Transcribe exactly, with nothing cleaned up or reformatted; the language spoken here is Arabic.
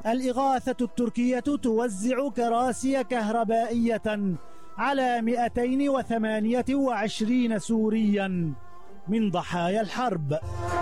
الإغاثة التركية توزع كراسي كهربائية على مئتين وثمانية وعشرين سوريا من ضحايا الحرب.